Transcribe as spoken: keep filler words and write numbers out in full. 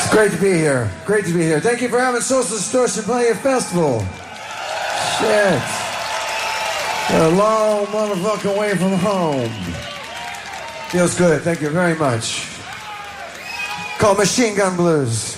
It's great to be here. Great to be here. Thank you for having Social Distortion play at Festival. Shit. A long motherfucking way from home. Feels good. Thank you very much. Called Machine Gun Blues.